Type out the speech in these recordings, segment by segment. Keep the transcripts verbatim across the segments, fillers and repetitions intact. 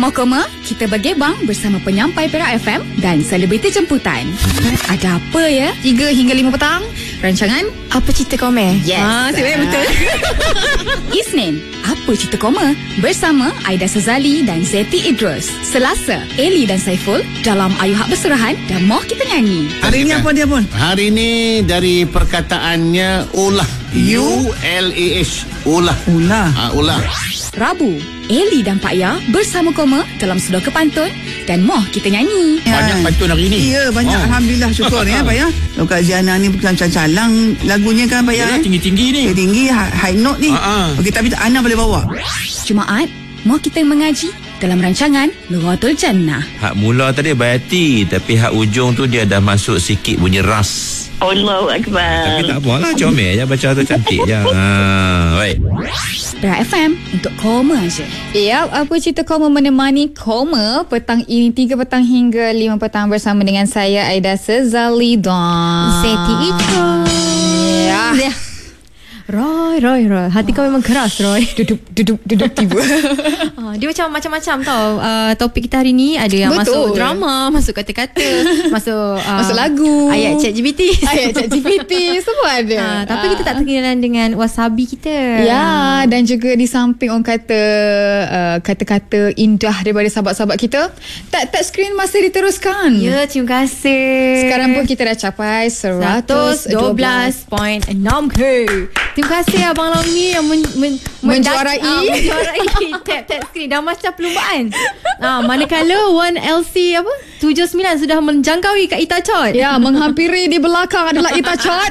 Koma-koma, kita bergebang bersama penyampai Perak F M dan selebriti jemputan. Ada apa ya? tiga hingga lima petang. Rancangan Apa Cerita Koma? Yes. Ah, sebenarnya betul. Isnin, Apa Cerita Koma bersama Aida Sazali dan Zeti Idrus. Selasa, Eli dan Saiful dalam Ayu Hak Berserahan dan Moh Kita Nyanyi. Hari ini apa dia pun? Hari ini dari perkataannya ulah. U L A H. Ulah. Ulah. Ha, ulah. Rabu, Eli dan Pak Ya bersama Koma dalam Sedor Kepantun dan Moh Kita Nyanyi. Banyak pantun hari ini. Ya, banyak. Oh. Alhamdulillah, syukur ya Pak ya. Kalau Kak Ziana ni bukan calang lagunya kan Pak ya. Ya, tinggi-tinggi ni. Tinggi, high note ni. Ha-ha. Okey, tapi Ana boleh bawa. Jumaat, Moh Kita Mengaji dalam rancangan Lughatul Jannah. Hak mula tadi Bayati, tapi hak ujung tu dia dah masuk sikit bunyi ras. Allahu Akbar. Tapi tak apalah, comel je baca tu, cantik je. Ha, baik. Perak F M untuk Koma je. Ya, Apa Cerita Koma menemani Koma petang ini tiga petang hingga lima petang bersama dengan saya Aida Sazali dan Zeti Idrus. Ya. Ya. Roy, Roy, Roy. Hati kau memang keras, Roy. Duduk, duduk, duduk tiba. Ah, dia macam macam-macam tau. Uh, topik kita hari ni ada yang Betul. masuk drama, masuk kata-kata, masuk uh, Masuk lagu, ayat chat G P T. ayat chat G P T, semua ada. Ah, tapi kita tak terkenalan dengan wasabi kita. Ya, dan juga di samping orang kata uh, kata-kata indah daripada sahabat-sahabat kita, tak tak screen masih diteruskan. Ya, terima kasih. Sekarang pun kita dah capai seratus dua belas. seratus dua belas perpuluhan enam K. Terima kasih Abang Lami yang men, men, Menjuarai. uh, menjuarai tap-tap screen. Dah macam perlumbaan. Ah, manakala One L C apa tujuh sembilan sudah menjangkaui kat Ita Chot. Ya, menghampiri di belakang adalah Ita Chot.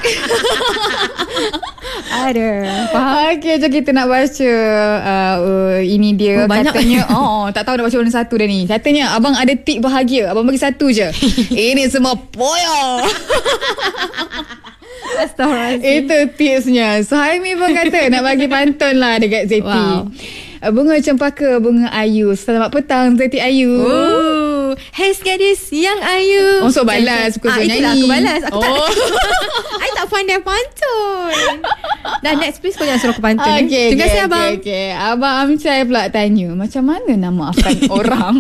Ada. Faham? Okey, jom kita nak baca uh, uh, ini dia. Oh, banyak. Katanya, oh, tak tahu nak baca mana satu dah ni. Katanya, abang ada tip bahagia. Abang bagi satu je. Ini semua poyo. Astaghfirullahaladzim. Itu tipsnya. Suhaimi pun kata nak bagi pantun lah dekat Zeti. Wow. Bunga cempaka, bunga ayu. Selamat petang Zeti Ayu. Oh, hey gadis yang ayu. Oh, so balas suka ah, nyanyi. itulah aku balas. Aku Oh. tak I tak pandai pantun. Dah next please kau jangan suruh aku pantun. Okay, eh. Terima kasih okay, abang. Okay, okay. Abang Amcai pula tanya, macam mana nak maafkan orang?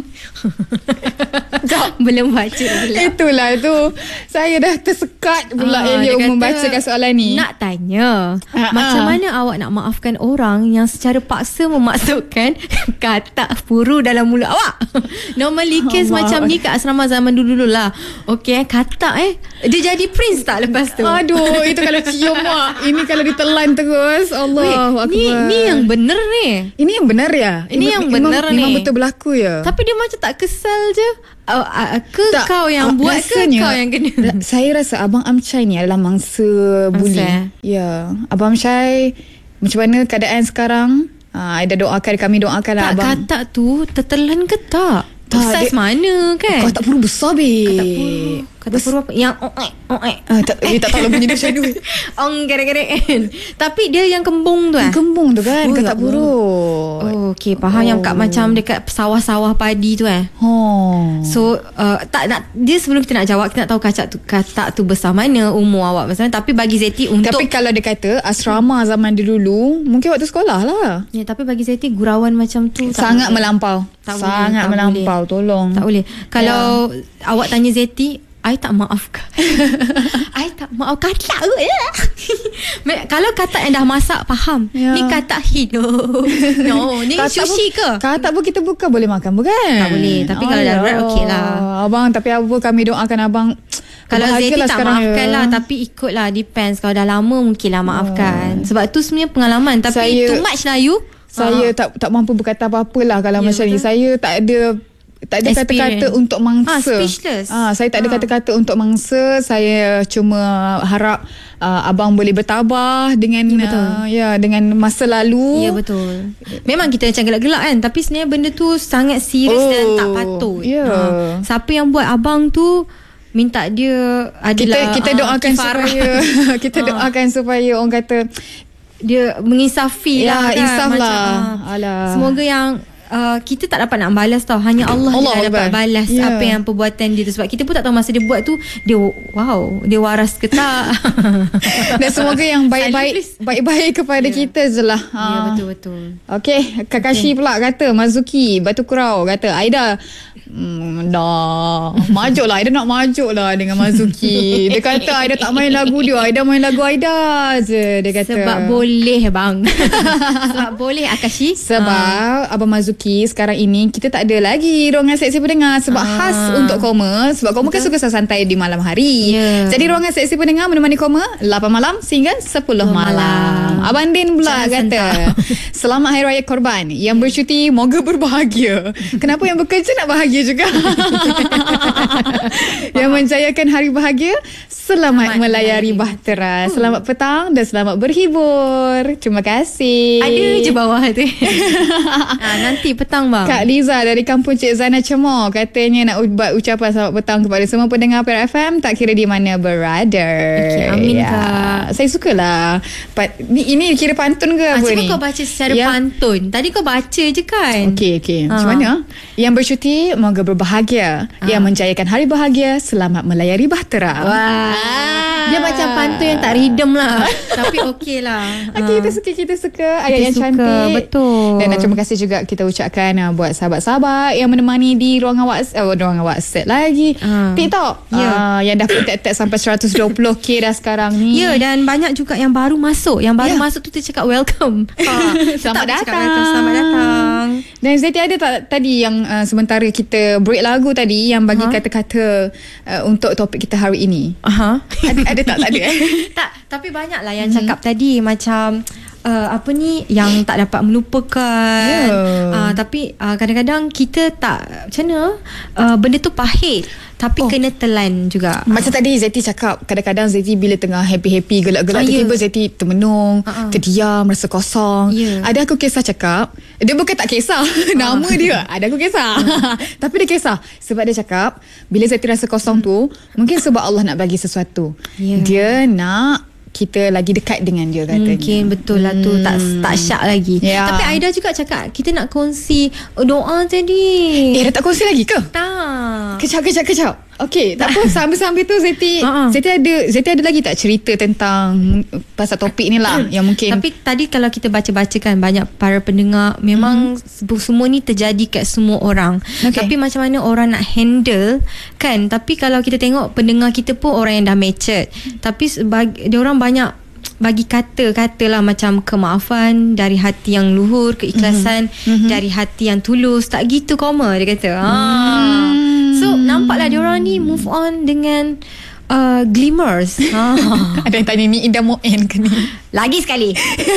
Belum baca pula. Itulah tu. Saya dah tersekat pula Ah, Elio dia kata, membacakan soalan ni. Nak tanya, Ah, macam ah. mana awak nak maafkan orang yang secara paksa memasukkan kata furu dalam mulut awak? Normally case Allah. macam ni kat asrama zaman dulu-dulu lah. Okey, kata eh. Dia jadi prince tak lepas tu? Aduh, itu kalau cium mak. Ini kalau ditelan terus. Allahu Akbar. Ni ni yang benar ni. Ini yang benar ya? Ini yang benar memang, ni. Memang betul berlaku ya? Tapi dia macam tak kesal je. Uh, uh, ke Tak, kau yang ah, buat ke rasanya, kau yang kena? ra- Saya rasa Abang Amcai ni adalah mangsa buli. Mangsa. Ya. Abang Amcai, macam mana keadaan sekarang? Ah, Aida doakan, kami doakan lah Tak, abang. kata tu tertelan ke tak? Tak, Saiz dia- mana kan? Kau tak perlu besar, babe. Kata puru. Kata puru apa? Yang oek, oek. Ah, tak, eh, tak tahu lagu ni dia macam mana. Ong gere-gere kan. Tapi dia yang kembung tu eh. Gembung tu kan, Oh, kau ya tak perlu. Oh, okey, faham oh. Yang kat macam dekat sawah-sawah padi tu eh. Oh. So uh, tak nak dia sebelum kita nak jawab kita nak tahu kacak tu kata tu besar mana, umur awak besar mana. Tapi bagi Zeti untuk Tapi kalau dia kata asrama zaman dulu, mungkin waktu sekolah lah. ya, tapi bagi Zeti gurauan macam tu tak Sangat boleh. melampau. Tak boleh, Sangat tak melampau, tolong. Tak boleh. Kalau awak tanya Zeti, I tak maafkan. I tak maaf kata. Me- Kalau kata yang dah masak faham. Ya. Ni kata hidup. No, ni Kata sushi pun, ke? Kata pun kita buka boleh makan bukan? Tak boleh. Tapi kalau darurat, okey lah. Abang, tapi apa kami doakan abang. Kalau Zeti berbahagialah tak sekarang maafkan ya. lah. Tapi ikutlah, depends. Kalau dah lama mungkin lah maafkan. Sebab tu sebenarnya pengalaman. Tapi Saya- too much lah you. Saya tak tak mampu berkata apa-apa lah kalau Ya, macam ni. betul. Saya tak ada tak ada Experience. kata-kata untuk mangsa. Ah, speechless. Ah, saya tak ada Ah. kata-kata untuk mangsa. Saya cuma harap uh, abang boleh bertabah dengan Ya, betul. Uh, ya dengan masa lalu. Ya, betul. Memang kita macam gelak-gelak kan. Tapi sebenarnya benda tu sangat serius Oh, dan tak patut. ya. Ha. Siapa yang buat abang tu, minta dia adalah kita kita ah, doakan kifarah. supaya kita Ah. doakan supaya orang kata dia menginsafi ya, lah kan. insaf Macam, lah. ah, Alah. Semoga yang uh, kita tak dapat nak balas tau. Hanya Allah, Allah yang dapat Allah. balas yeah. apa yang perbuatan dia tu. Sebab kita pun tak tahu masa dia buat tu, dia wow, dia waras ke tak. Dan semoga yang baik-baik baik-baik kepada yeah. kita je lah. Ya, yeah, betul-betul. Okay, Kakashi okay. pula kata, Mazuki Batu Kurau kata, Aida Hmm, dah majuk lah, Aida nak majuk lah dengan Mazuki. Dia kata Aida tak main lagu dia, Aida main lagu Aida je. Dia kata sebab boleh bang. Sebab boleh Akashi. Sebab uh. Abang Mazuki, sekarang ini kita tak ada lagi ruangan seksi pendengar. Sebab uh. khas untuk Koma. Sebab Koma kan suka santai di malam hari. yeah. Jadi ruangan seksi pendengar menemani Koma lapan malam sehingga sepuluh malam. malam Abang Din pula Jangan kata selamat Hari Raya Korban. Yang bercuti moga berbahagia. Kenapa yang bekerja nak bahagia juga? Yang menjayakan hari bahagia, selamat, selamat melayari bahtera. Selamat petang dan selamat berhibur. Terima kasih. Ada je bawah tu. ha, Nanti petang bang. Kak Liza dari kampung Cik Zana Cemor katanya nak buat ucapan selamat petang kepada semua pendengar Perak F M, tak kira di mana berada. Okay, amin ya. Kak. Saya sukalah. Pat, ni, ini kira pantun ke ha, apa cuba ni? Cuba kau baca secara ya. pantun. Tadi kau baca je kan. Okey, okey. Ha. Macam mana? Yang bercuti moga berbahagia. Ha. Yang menjayakan hari bahagia, selamat melayari bahtera. Wah. Dia macam pantun yang tak rhythm lah. Tapi okey lah. Okay, kita suka, kita suka ayat kita yang suka, cantik. Betul. Dan terima kasih juga kita ucapkan uh, buat sahabat-sahabat yang menemani di ruangan WhatsApp, oh, ruangan WhatsApp lagi. Uh. TikTok. Ya. Yeah. Uh, yang dah pun tag-tag sampai seratus dua puluh k dah sekarang ni. Ya, yeah, dan banyak juga yang baru masuk. Yang baru yeah. masuk tu dia cakap welcome. Ha. Selamat datang. Welcome. Selamat datang. Dan Zeti ada tak tadi yang uh, sementara kita break lagu tadi yang bagi uh-huh. kata-kata uh, untuk topik kita hari ini? Aha. Uh-huh. Ada, ada tak? Tak ada eh? Tak, tapi banyak lah yang cakap hmm. tadi macam uh, apa ni, yang tak dapat melupakan. Yeah. Uh, tapi uh, kadang-kadang kita tak, macam mana, uh, benda tu pahit tapi oh. kena telan juga. Macam uh. tadi Zeti cakap, kadang-kadang Zeti bila tengah happy-happy, gelak-gelak, ah, tiba-tiba yeah. Zeti termenung, uh-uh. terdiam, rasa kosong. Yeah. Ada aku kisah cakap, dia bukan tak kisah, uh. nama dia, ada aku kisah. Uh. Tapi dia kisah sebab dia cakap, bila Zeti rasa kosong hmm. tu, mungkin sebab Allah nak bagi sesuatu. Yeah. Dia nak kita lagi dekat dengan dia katanya. Mungkin betul lah tu. hmm. Tak tak syak lagi. yeah. Tapi Aida juga cakap kita nak kongsi doa tadi. Eh, dah tak kongsi lagi ke? Tak. Kejap, kejap, kejap. Okey, tak apa, sambil-sambil tu Zeti, uh-huh. Zeti ada Zeti ada lagi tak cerita tentang pasal topik ni lah yang mungkin. Tapi tadi kalau kita baca-baca kan, banyak para pendengar memang mm-hmm. semua ni terjadi kat semua orang. Okay. Tapi macam mana orang nak handle kan? Tapi kalau kita tengok pendengar kita pun orang yang dah matured. Tapi sebagi, dia orang banyak bagi kata-kata lah macam kemaafan dari hati yang luhur, keikhlasan mm-hmm. dari hati yang tulus. Tak gitu Koma, dia kata. Ha. Mm. So nampaklah diorang ni move on dengan uh, glimmers. Ha. Ada yang tanya ni Indah Moen ke ni? Lagi sekali.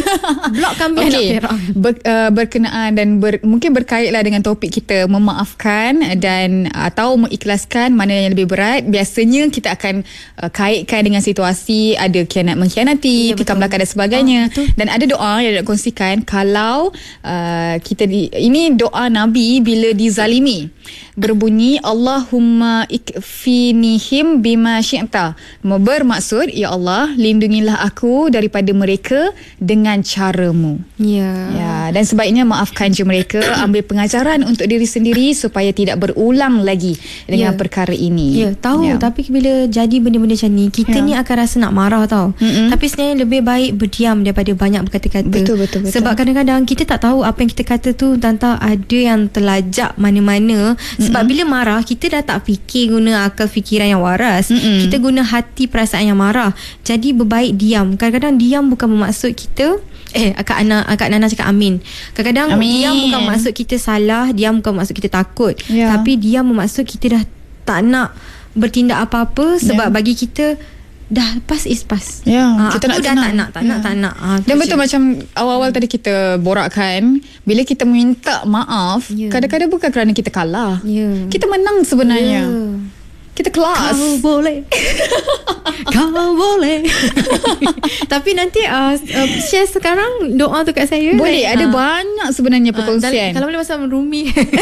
Blok kami okay. anak Ber, uh, berkenaan dan ber, mungkin berkaitlah dengan topik kita, memaafkan dan atau mengikhlaskan, mana yang lebih berat. Biasanya kita akan uh, kaitkan dengan situasi ada khianat mengkhianati, ya, tikam belakang dan sebagainya. Oh, dan ada doa yang nak kongsikan kalau uh, kita di, ini doa Nabi bila dizalimi, berbunyi Allahumma ikfinihim bima syi'ta, bermaksud ya Allah lindungilah aku daripada mereka dengan caramu. Ya. Ya, dan sebaiknya maafkan je mereka, ambil pengajaran untuk diri sendiri supaya tidak berulang lagi dengan ya. perkara ini. Ya, tahu ya. Tapi bila jadi benda-benda macam ni, kita ya. ni akan rasa nak marah tau. Mm-mm. Tapi sebenarnya lebih baik berdiam daripada banyak berkata-kata. Betul, betul, betul. Sebab kadang-kadang kita tak tahu apa yang kita kata tu tentang ada yang terlajak mana-mana. Sebab Mm-mm. bila marah, kita dah tak fikir guna akal fikiran yang waras. Mm-mm. Kita guna hati perasaan yang marah. Jadi berbaik diam. Kadang-kadang diam bukan bermaksud kita Eh Akak Ana, Akak Nana cakap amin. Kadang-kadang amin. Diam bukan bermaksud kita salah, diam bukan bermaksud kita takut, yeah. Tapi diam bermaksud kita dah tak nak bertindak apa-apa. Sebab yeah. bagi kita dah pass is pass. Ya, ha, kita aku nak dah tak nak, tak ya. nak, tak nak. Ha, dan betul je. Macam awal-awal tadi kita borakkan, bila kita minta maaf, yeah. kadang-kadang bukan kerana kita kalah. Yeah. Kita menang sebenarnya. Yeah. Kita kelas. Kau boleh. Kau boleh. Tapi nanti uh, uh, share sekarang doa tu kat saya. Boleh, like, ada uh, banyak sebenarnya perkongsian. Uh, kalau boleh pasal Rumi.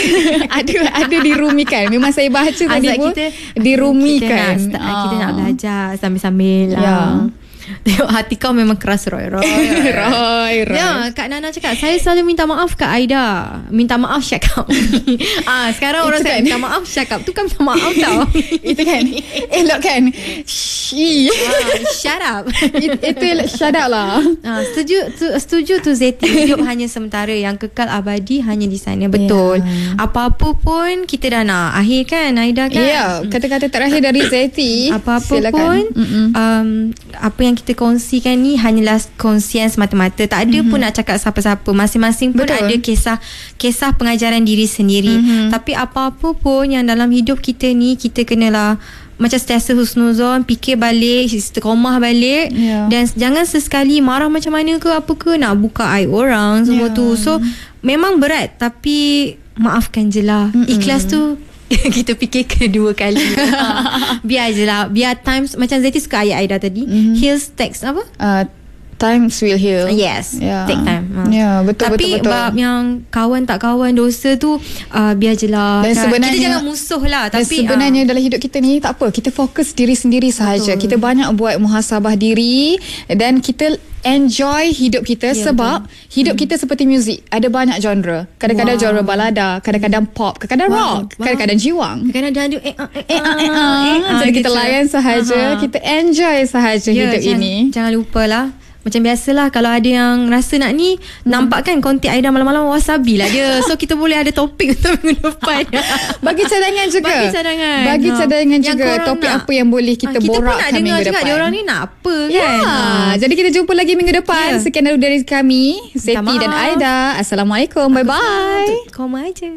ada ada dirumikan. Memang saya baca tadi pun kita, dirumikan. Kita nak, uh. kita nak belajar sambil-sambil. Ya. Uh. Tengok hati kau memang keras Roy Roy Roy, Roy, Roy. Ya, Kak Nana cakap saya selalu minta maaf Kak Aida. Minta maaf cakap. Ah, sekarang orang Itu cakap kan. minta maaf cakap. Tu kan minta maaf tau. Itu kan elok kan. Shi. Ah, shut up. It, itu elok, shut up lah. Ah, setuju tu, setuju tu Zeti. Hidup hanya sementara, yang kekal abadi hanya di sana. Betul. Ya. Apa-apa pun kita dah nak akhir kan Aida kan. Ya, kata-kata terakhir dari Zeti. Apa-apa Silakan. pun um, apa yang kita kongsikan ni hanyalah kongsian semata-mata. Tak ada mm-hmm. pun nak cakap siapa-siapa. Masing-masing pun Betul. ada kisah kisah pengajaran diri sendiri. Mm-hmm. Tapi apa-apa pun yang dalam hidup kita ni, kita kenalah macam sentiasa husnuzon, fikir balik, istiqomah balik. Yeah. Dan jangan sesekali marah macam mana ke apa ke, nak buka aib orang semua Yeah. tu. So memang berat, tapi maafkan je lah. Mm-mm. Ikhlas tu kita fikir kedua kali. Ha. Biar je lah. Biar times, macam Zeti suka ayat Aida tadi, mm-hmm. heals takes apa? Uh, times will heal. Yes, Yeah. take time. Ha. Ya, betul, Tapi betul, betul. bab yang kawan tak kawan dosa tu, uh, biar je lah. Dan Kan? sebenarnya- kita jangan musuh lah. Dan Tapi sebenarnya uh, dalam hidup kita ni tak apa, kita fokus diri sendiri sahaja. Betul. Kita banyak buat muhasabah diri dan kita enjoy hidup kita, Ya, sebab betul. hidup kita seperti muzik. Ada banyak genre. Kadang-kadang Wow. genre balada, kadang-kadang pop, kadang-kadang Wow. rock, Wow. kadang-kadang jiwang. kadang-kadang dia eh, ah, eh, Eh, ah, eh, ah. ah, Jadi kita gitu. layan sahaja, Ah. kita enjoy sahaja Ya, hidup jangan, ini. Jangan lupa lah. Macam biasalah, kalau ada yang rasa nak ni, hmm. nampak kan konti Aida malam-malam, wasabi lah dia. So kita boleh ada topik untuk minggu depan. Bagi cadangan juga. Bagi cadangan. Bagi Ha. cadangan Yang juga korang topik nak. apa yang boleh kita Ah, kita pun nak borakkan dengar minggu juga depan. dia orang ni nak apa Ya, kan. Ah. jadi kita jumpa lagi minggu depan. Ya. Sekian dulu dari kami, Seti maaf. dan Aida. Assalamualaikum. Bye-bye. Koma aja.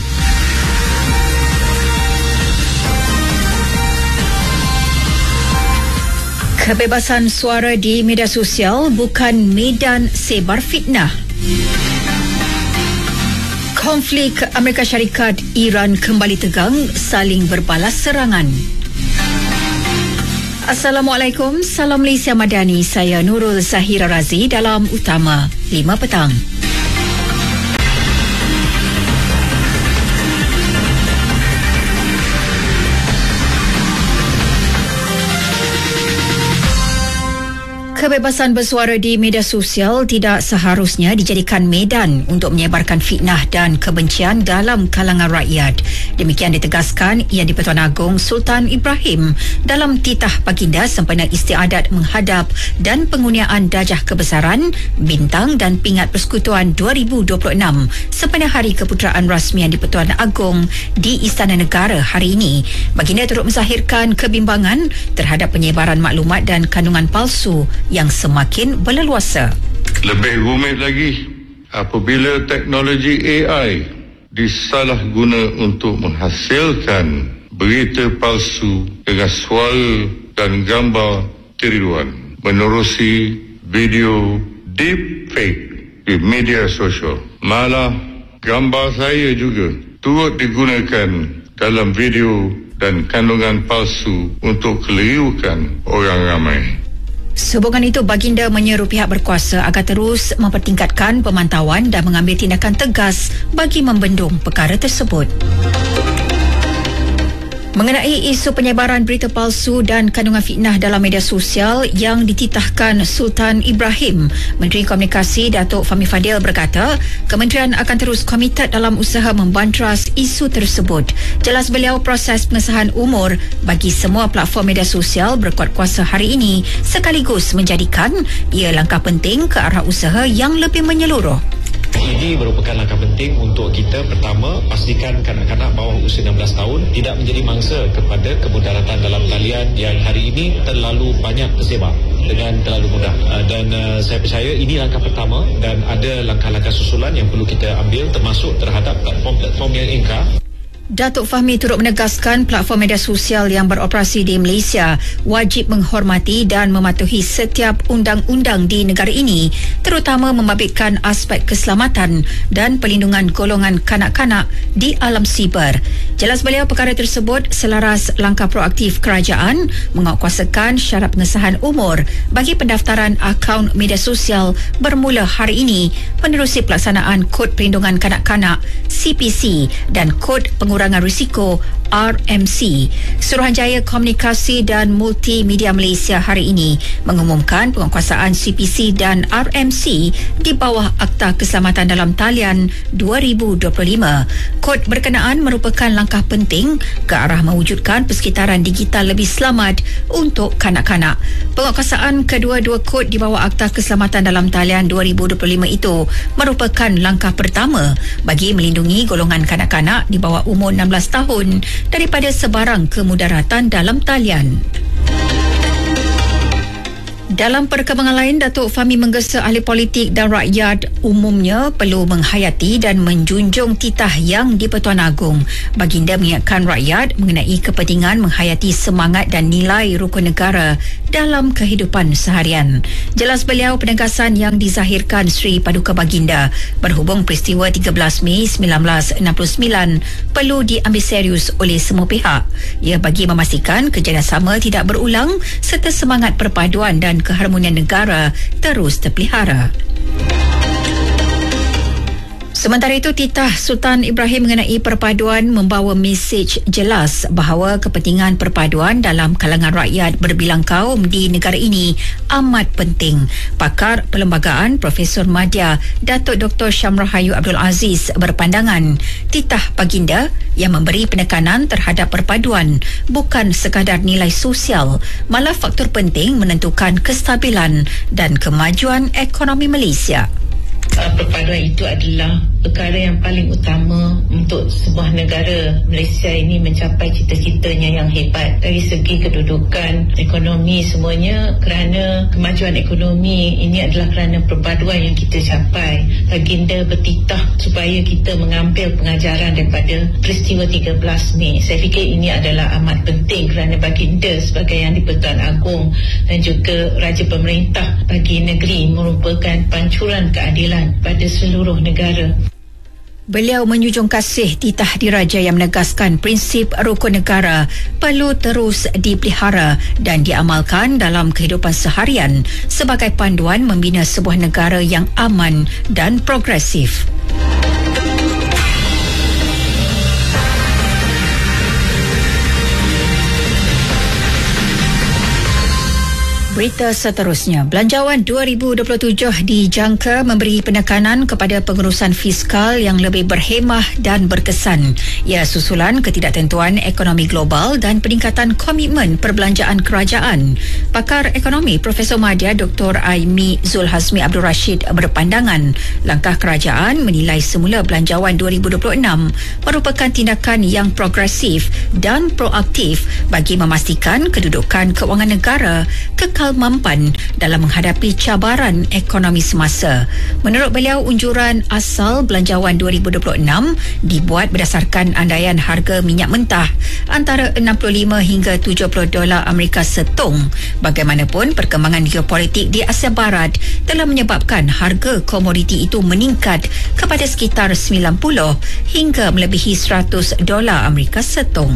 Kebebasan suara di media sosial bukan medan sebar fitnah. Konflik Amerika Syarikat Iran kembali tegang, saling berbalas serangan. Assalamualaikum, salam Malaysia Madani. Saya Nurul Zahira Razi dalam Utama lima petang. Kebebasan bersuara di media sosial tidak seharusnya dijadikan medan untuk menyebarkan fitnah dan kebencian dalam kalangan rakyat. Demikian ditegaskan Yang di-Pertuan Agong Sultan Ibrahim dalam titah baginda sempena istiadat menghadap dan pengurniaan Darjah Kebesaran, Bintang dan Pingat Persekutuan dua ribu dua puluh enam sempena Hari Keputeraan Rasmi Yang di-Pertuan Agong di Istana Negara hari ini. Baginda turut menzahirkan kebimbangan terhadap penyebaran maklumat dan kandungan palsu yang semakin berleluasa. Lebih rumit lagi apabila teknologi A I disalahguna untuk menghasilkan berita palsu dengan suara dan gambar tiruan menerusi video deepfake di media sosial. Malah gambar saya juga turut digunakan dalam video dan kandungan palsu untuk kelirukan orang ramai. Sehubungan itu, baginda menyeru pihak berkuasa agar terus mempertingkatkan pemantauan dan mengambil tindakan tegas bagi membendung perkara tersebut. Mengenai isu penyebaran berita palsu dan kandungan fitnah dalam media sosial yang dititahkan Sultan Ibrahim, Menteri Komunikasi Datuk Fahmi Fadil berkata, kementerian akan terus komited dalam usaha membantras isu tersebut. Jelas beliau, proses pengesahan umur bagi semua platform media sosial berkuat kuasa hari ini sekaligus menjadikan ia langkah penting ke arah usaha yang lebih menyeluruh. Ini merupakan langkah penting untuk kita. Pertama, pastikan kanak-kanak bawah usia enam belas tahun tidak menjadi mangsa kepada kemudaratan dalam talian yang hari ini terlalu banyak tersebar dengan terlalu mudah. Dan uh, saya percaya ini langkah pertama dan ada langkah-langkah susulan yang perlu kita ambil termasuk terhadap platform-platform yang ingkar. Datuk Fahmi turut menegaskan platform media sosial yang beroperasi di Malaysia wajib menghormati dan mematuhi setiap undang-undang di negara ini, terutama membabitkan aspek keselamatan dan pelindungan golongan kanak-kanak di alam siber. Jelas beliau, perkara tersebut selaras langkah proaktif kerajaan menguatkuasakan syarat pengesahan umur bagi pendaftaran akaun media sosial bermula hari ini menerusi pelaksanaan Kod Perlindungan Kanak-Kanak C P C dan Kod Pengurangan Risiko R M C. Suruhanjaya Komunikasi dan Multimedia Malaysia hari ini mengumumkan penguatkuasaan C P C dan R M C di bawah Akta Keselamatan Dalam Talian dua ribu dua puluh lima. Kod berkenaan merupakan langkah penting ke arah mewujudkan persekitaran digital lebih selamat untuk kanak-kanak. Penguatkuasaan kedua-dua kod di bawah Akta Keselamatan Dalam Talian dua ribu dua puluh lima itu merupakan langkah pertama bagi melindungi golongan kanak-kanak di bawah umur enam belas tahun daripada sebarang kemudaratan dalam talian. Dalam perkembangan lain, Datuk Fahmi menggesa ahli politik dan rakyat umumnya perlu menghayati dan menjunjung titah yang di-Pertuan Agong. Baginda mengingatkan rakyat mengenai kepentingan menghayati semangat dan nilai rukun negara dalam kehidupan seharian. Jelas beliau penegasan yang dizahirkan Sri Paduka Baginda berhubung peristiwa tiga belas Mei seribu sembilan ratus enam puluh sembilan perlu diambil serius oleh semua pihak. Ia bagi memastikan kejadian sama tidak berulang serta semangat perpaduan dan keharmonian negara terus terpelihara. Sementara itu, titah Sultan Ibrahim mengenai perpaduan membawa mesej jelas bahawa kepentingan perpaduan dalam kalangan rakyat berbilang kaum di negara ini amat penting. Pakar Perlembagaan Profesor Madya Datuk Doktor Syamrahayu Abdul Aziz berpandangan titah baginda yang memberi penekanan terhadap perpaduan bukan sekadar nilai sosial, malah faktor penting menentukan kestabilan dan kemajuan ekonomi Malaysia. Uh, perpaduan itu adalah perkara yang paling utama untuk sebuah negara Malaysia ini mencapai cita-citanya yang hebat dari segi kedudukan, ekonomi semuanya. Kerana kemajuan ekonomi ini adalah kerana perpaduan yang kita capai. Baginda bertitah supaya kita mengambil pengajaran daripada peristiwa tiga belas Mei. Saya fikir ini adalah amat penting kerana baginda sebagai Yang di-Pertuan Agong dan juga Raja Pemerintah bagi negeri merupakan pancuran keadilan pada seluruh negara. Beliau menjunjung kasih titah diraja yang menegaskan prinsip rukun negara perlu terus dipelihara dan diamalkan dalam kehidupan seharian sebagai panduan membina sebuah negara yang aman dan progresif. Berita seterusnya, Belanjawan dua ribu dua puluh tujuh dijangka memberi penekanan kepada pengurusan fiskal yang lebih berhemah dan berkesan. Ia susulan ketidaktentuan ekonomi global dan peningkatan komitmen perbelanjaan kerajaan. Pakar ekonomi Profesor Madya Doktor Aimi Zulhazmi Abdul Rashid berpandangan langkah kerajaan menilai semula Belanjawan dua ribu dua puluh enam merupakan tindakan yang progresif dan proaktif bagi memastikan kedudukan kewangan negara kekal mampan dalam menghadapi cabaran ekonomi semasa. Menurut beliau, unjuran asal Belanjawan dua ribu dua puluh enam dibuat berdasarkan andaian harga minyak mentah antara enam puluh lima hingga tujuh puluh dolar Amerika setong. Bagaimanapun, perkembangan geopolitik di Asia Barat telah menyebabkan harga komoditi itu meningkat kepada sekitar sembilan puluh hingga melebihi seratus dolar Amerika setong.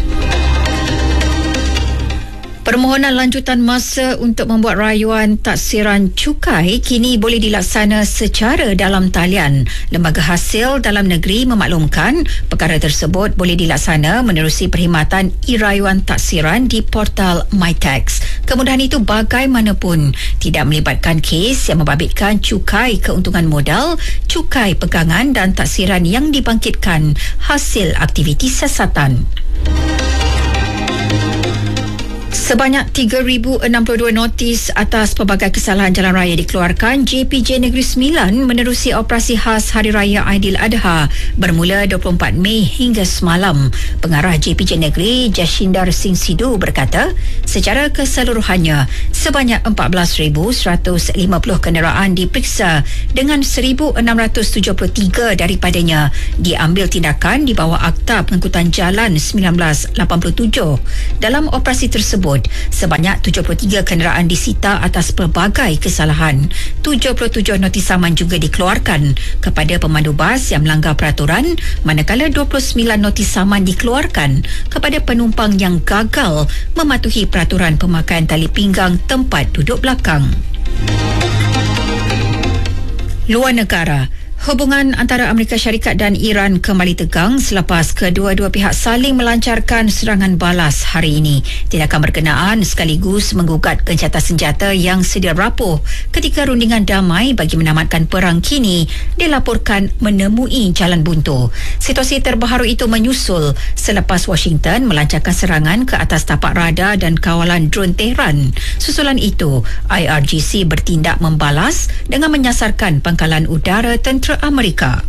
Permohonan lanjutan masa untuk membuat rayuan taksiran cukai kini boleh dilaksana secara dalam talian. Lembaga Hasil Dalam Negeri memaklumkan perkara tersebut boleh dilaksana menerusi perkhidmatan e-rayuan taksiran di portal MyTax. Kemudahan itu bagaimanapun tidak melibatkan kes yang membabitkan cukai keuntungan modal, cukai pegangan dan taksiran yang dibangkitkan hasil aktiviti siasatan. Sebanyak tiga ribu enam puluh dua notis atas pelbagai kesalahan jalan raya dikeluarkan J P J Negeri Sembilan menerusi operasi khas Hari Raya Aidiladha bermula dua puluh empat Mei hingga semalam. Pengarah J P J Negeri Jashinder Singh Sidhu berkata, secara keseluruhannya sebanyak empat belas ribu seratus lima puluh kenderaan diperiksa dengan seribu enam ratus tujuh puluh tiga daripadanya diambil tindakan di bawah Akta Pengangkutan Jalan seribu sembilan ratus lapan puluh tujuh. Dalam operasi tersebut, sebanyak tujuh puluh tiga kenderaan disita atas pelbagai kesalahan. tujuh puluh tujuh notis saman juga dikeluarkan kepada pemandu bas yang melanggar peraturan, manakala dua puluh sembilan notis saman dikeluarkan kepada penumpang yang gagal mematuhi peraturan pemakaian tali pinggang tempat duduk belakang. Luar negara, Hubungan antara Amerika Syarikat dan Iran kembali tegang selepas kedua-dua pihak saling melancarkan serangan balas hari ini. Tindakan berkenaan sekaligus menggugat gencatan senjata yang sedia rapuh ketika rundingan damai bagi menamatkan perang kini dilaporkan menemui jalan buntu. Situasi terbaru itu menyusul selepas Washington melancarkan serangan ke atas tapak radar dan kawalan drone Tehran. Susulan itu, I R G C bertindak membalas dengan menyasarkan pangkalan udara tentera Amerika.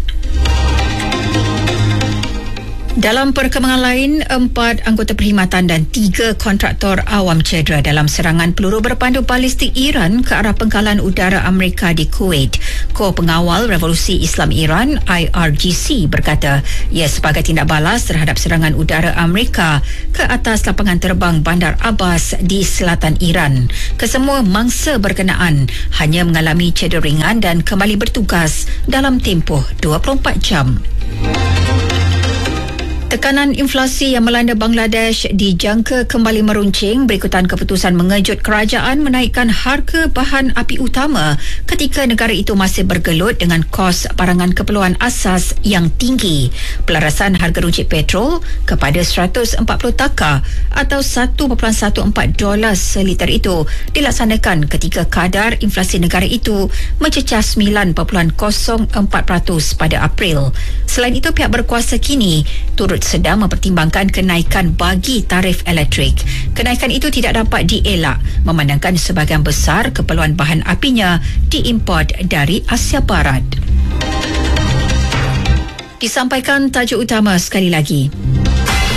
Dalam perkembangan lain, empat anggota perkhidmatan dan tiga kontraktor awam cedera dalam serangan peluru berpandu balistik Iran ke arah pangkalan udara Amerika di Kuwait. Ko Pengawal Revolusi Islam Iran I R G C berkata ia sebagai tindak balas terhadap serangan udara Amerika ke atas lapangan terbang Bandar Abbas di selatan Iran. Kesemua mangsa berkenaan hanya mengalami cedera ringan dan kembali bertugas dalam tempoh dua puluh empat jam. Tekanan inflasi yang melanda Bangladesh dijangka kembali meruncing berikutan keputusan mengejut kerajaan menaikkan harga bahan api utama ketika negara itu masih bergelut dengan kos barangan keperluan asas yang tinggi. Pelarasan harga runcit petrol kepada seratus empat puluh taka atau satu perpuluhan satu empat dolar seliter itu dilaksanakan ketika kadar inflasi negara itu mencecah sembilan perpuluhan kosong empat peratus pada April. Selain itu, pihak berkuasa kini turut sedang mempertimbangkan kenaikan bagi tarif elektrik. Kenaikan itu tidak dapat dielak memandangkan sebahagian besar keperluan bahan apinya diimport dari Asia Barat. Disampaikan tajuk utama sekali lagi.